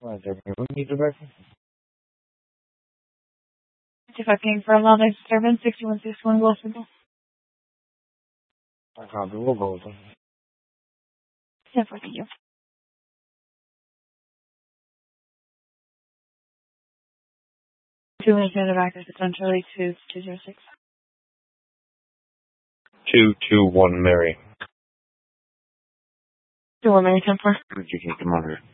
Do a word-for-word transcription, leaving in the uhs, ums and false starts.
What is there? Who needs a breakfast? If I came for a lot of disturbance, sixty-one sixty-one Wilsonville. I copy. We'll go with them. Yeah, fuck you. Two minutes in the back, potentially two two zero six. Two two one Mary. Two one Mary ten four. Would you take them over?